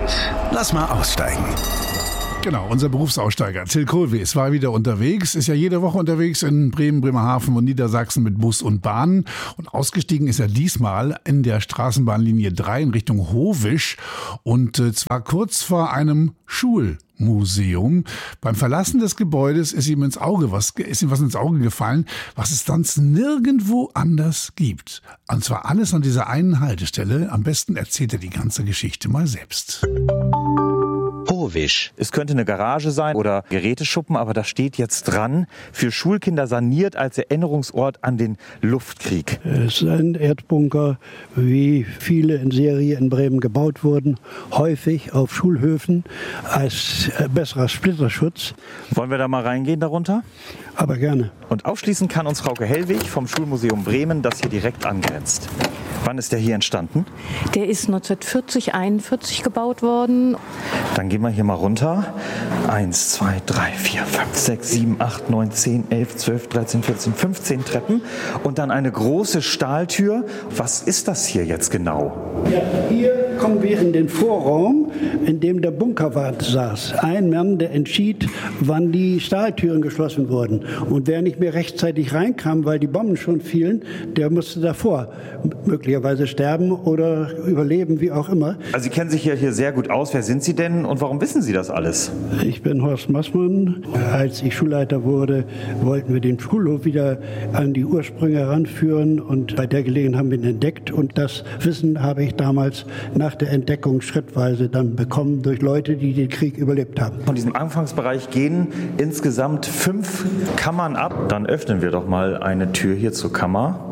1. Lass mal aussteigen. Genau, unser Berufsaussteiger Till Kohlwees war wieder unterwegs, ist ja jede Woche unterwegs in Bremen, Bremerhaven und Niedersachsen mit Bus und Bahn. Und ausgestiegen ist er diesmal in der Straßenbahnlinie 3 in Richtung Hovisch und zwar kurz vor einem Schulmuseum. Beim Verlassen des Gebäudes ist ihm was ins Auge gefallen, was es sonst nirgendwo anders gibt. Und zwar alles an dieser einen Haltestelle. Am besten erzählt er die ganze Geschichte mal selbst. Hovisch. Es könnte eine Garage sein oder Geräteschuppen, aber da steht jetzt dran, für Schulkinder saniert als Erinnerungsort an den Luftkrieg. Es ist ein Erdbunker, wie viele in Serie in Bremen gebaut wurden, häufig auf Schulhöfen als besserer Splitterschutz. Wollen wir da mal reingehen darunter? Aber gerne. Und aufschließen kann uns Frauke Hellwig vom Schulmuseum Bremen, das hier direkt angrenzt. Wann ist der hier entstanden? Der ist 1940, 41 gebaut worden. Dann gehen wir hier mal runter. 1, 2, 3, 4, 5, 6, 7, 8, 9, 10, 11, 12, 13, 14, 15 Treppen. Und dann eine große Stahltür. Was ist das hier jetzt genau? Ja, hier kommen wir in den Vorraum, in dem der Bunkerwart saß. Ein Mann, der entschied, wann die Stahltüren geschlossen wurden. Und wer nicht mehr rechtzeitig reinkam, weil die Bomben schon fielen, der musste davor möglicherweise sterben oder überleben, wie auch immer. Also Sie kennen sich ja hier sehr gut aus. Wer sind Sie denn und warum wissen Sie das alles? Ich bin Horst Massmann. Als ich Schulleiter wurde, wollten wir den Schulhof wieder an die Ursprünge heranführen und bei der Gelegenheit haben wir ihn entdeckt. Und das Wissen habe ich damals nach der Entdeckung schrittweise dann bekommen durch Leute, die den Krieg überlebt haben. Von diesem Anfangsbereich gehen insgesamt 5 Kammern ab. Dann öffnen wir doch mal eine Tür hier zur Kammer.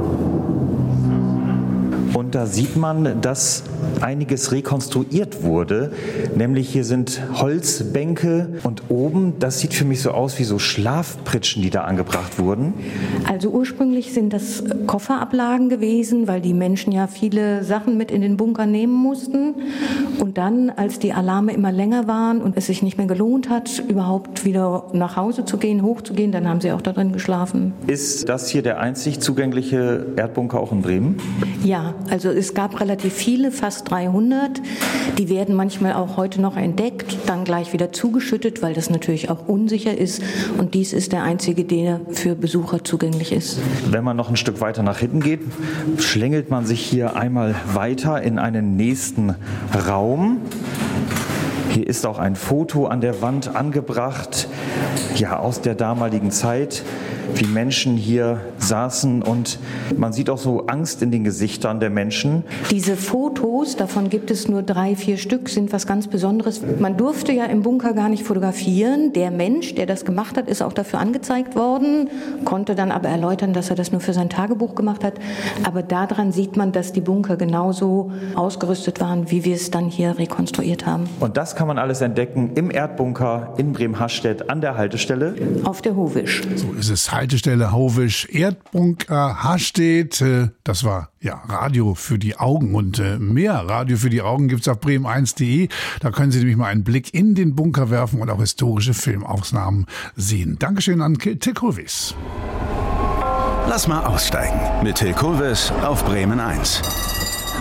Und da sieht man, dass einiges rekonstruiert wurde. Nämlich hier sind Holzbänke und oben, das sieht für mich so aus wie so Schlafpritschen, die da angebracht wurden. Also ursprünglich sind das Kofferablagen gewesen, weil die Menschen ja viele Sachen mit in den Bunker nehmen mussten. Und dann, als die Alarme immer länger waren und es sich nicht mehr gelohnt hat, überhaupt wieder nach Hause zu gehen, hochzugehen, dann haben sie auch da drin geschlafen. Ist das hier der einzig zugängliche Erdbunker auch in Bremen? Ja, also es gab relativ viele, fast 300. Die werden manchmal auch heute noch entdeckt, dann gleich wieder zugeschüttet, weil das natürlich auch unsicher ist. Und dies ist der einzige, der für Besucher zugänglich ist. Wenn man noch ein Stück weiter nach hinten geht, schlängelt man sich hier einmal weiter in einen nächsten Raum. Hier ist auch ein Foto an der Wand angebracht, ja, aus der damaligen Zeit, wie Menschen hier saßen und man sieht auch so Angst in den Gesichtern der Menschen. Diese Fotos, davon gibt es nur 3, 4 Stück, sind was ganz Besonderes. Man durfte ja im Bunker gar nicht fotografieren. Der Mensch, der das gemacht hat, ist auch dafür angezeigt worden, konnte dann aber erläutern, dass er das nur für sein Tagebuch gemacht hat. Aber daran sieht man, dass die Bunker genauso ausgerüstet waren, wie wir es dann hier rekonstruiert haben. Und das kann man alles entdecken im Erdbunker in Bremen-Hastedt an der Haltestelle. Auf der Hovisch. So ist es. Haltestelle Hovisch, Erdbunker Hastedt. Das war ja Radio für die Augen und mehr Radio für die Augen gibt's auf bremen1.de. Da können Sie nämlich mal einen Blick in den Bunker werfen und auch historische Filmaufnahmen sehen. Dankeschön an Till Kohlwees. Lass mal aussteigen mit Till Kohlwees auf Bremen 1.